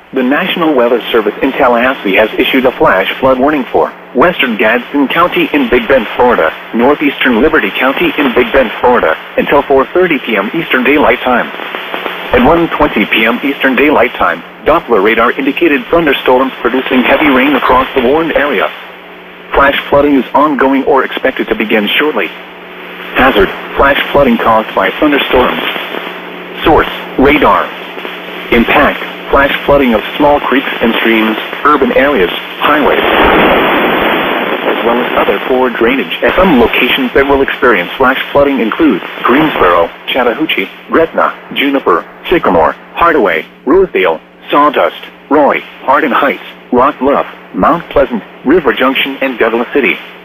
The National Weather Service in Tallahassee has issued a flash flood warning for western Gadsden County in Big Bend, Florida, northeastern Liberty County in Big Bend, Florida, until 4:30 p.m. Eastern Daylight Time. At 1:20 p.m. Eastern Daylight Time, Doppler radar indicated thunderstorms producing heavy rain across the warned area. Flash flooding is ongoing or expected to begin shortly. Hazard: flash flooding caused by thunderstorms. Source: radar. Impact: flash flooding of small creeks and streams, urban areas, highways, as well as other poor drainage. At some locations that will experience flash flooding include Greensboro, Chattahoochee, Gretna, Juniper, Sycamore, Hardaway, Rosedale, Sawdust, Roy, Hardin Heights, Rock Bluff, Mount Pleasant, River Junction, and Douglas City.